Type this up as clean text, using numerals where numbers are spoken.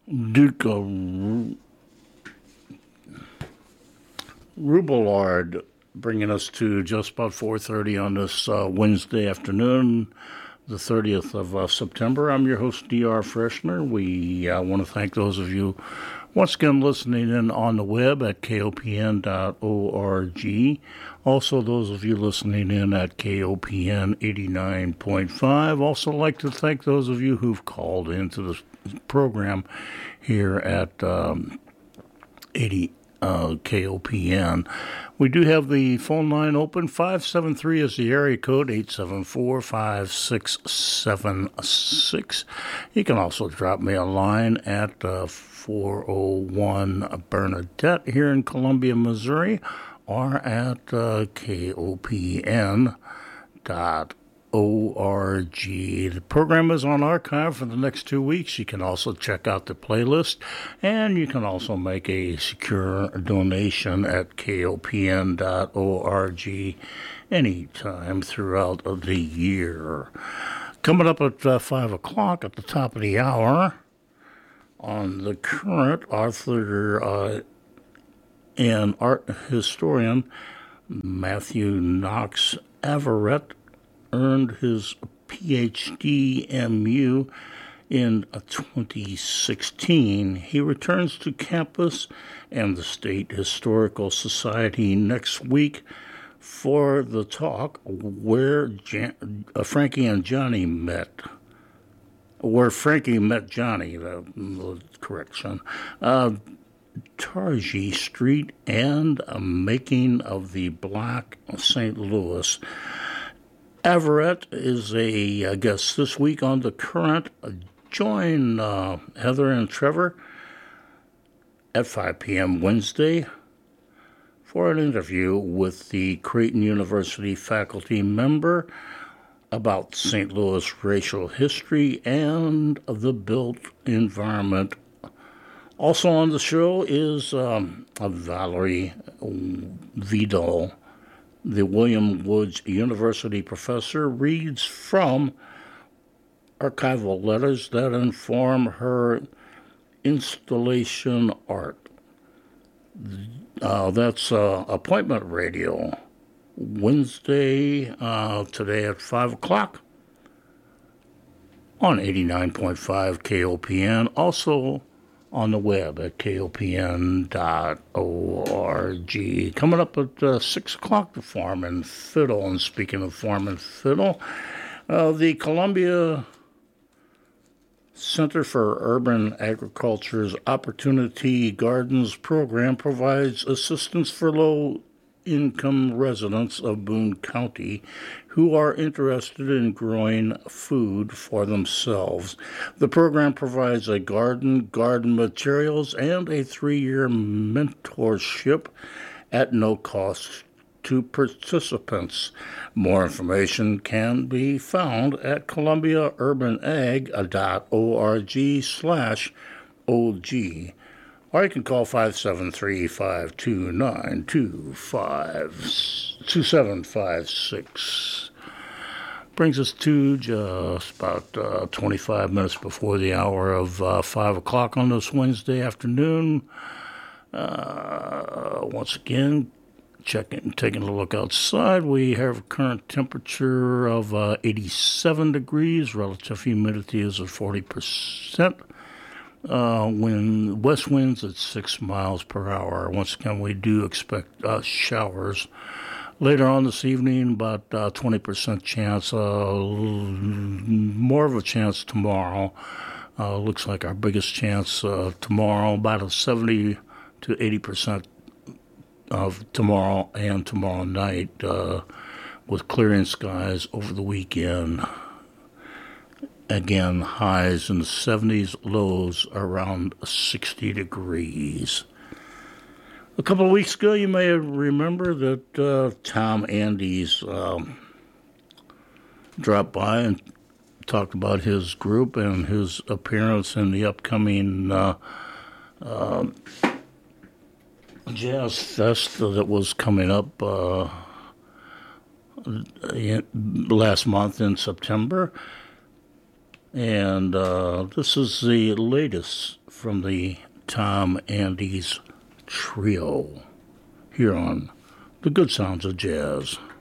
Duke Rubelard bringing us to just about 4:30 on this Wednesday afternoon, the 30th of September. I'm your host, D.R. Freshner. We want to thank those of you once again listening in on the web at kopn.org. Also, those of you listening in at KOPN 89.5. Also like to thank those of you who've called into the program here at 80 KOPN. We do have the phone line open. 573 is the area code, 874-5676. You can also drop me a line at 401 Bernadette here in Columbia, Missouri, or at KOPN.org. The program is on archive for the next 2 weeks. You can also check out the playlist, and you can also make a secure donation at kopn.org anytime throughout the year. Coming up at 5 o'clock at the top of the hour on the current author and art historian Matthew Knox Everett earned his Ph.D. M.U. in 2016. He returns to campus and the State Historical Society next week for the talk where Frankie and Johnny met. Where Frankie met Johnny, the correction. Targhee Street and a making of the Black St. Louis. Everett is a guest this week on The Current. Join Heather and Trevor at 5 p.m. Wednesday for an interview with the Creighton University faculty member about St. Louis racial history and the built environment. Also on the show is Valerie Vidal. The William Woods University professor reads from archival letters that inform her installation art. That's Appointment Radio, Wednesday, today at 5 o'clock on 89.5 KOPN. Also on the web at kopn.org. Coming up at 6 o'clock, the Farm and Fiddle. And speaking of Farm and Fiddle, the Columbia Center for Urban Agriculture's Opportunity Gardens program provides assistance for low-income residents of Boone County who are interested in growing food for themselves. The program provides a garden materials, and a 3-year mentorship at no cost to participants. More information can be found at columbiaurbanag.org/OG. Or you can call 573-529-2756. Brings us to just about 25 minutes before the hour of 5 o'clock on this Wednesday afternoon. Once again, taking a look outside. We have a current temperature of 87 degrees. Relative humidity is at 40%. West winds at 6 miles per hour. Once again, we do expect showers later on this evening, about 20% chance, more of a chance tomorrow. Looks like our biggest chance tomorrow, about a 70 to 80% of tomorrow and tomorrow night, with clearing skies over the weekend. Again, highs in the 70s, lows around 60 degrees. A couple of weeks ago, you may remember that Tom Andes dropped by and talked about his group and his appearance in the upcoming Jazz Fest that was coming up last month in September. And this is the latest from the Tom Andes Trio here on The Good Sounds of Jazz.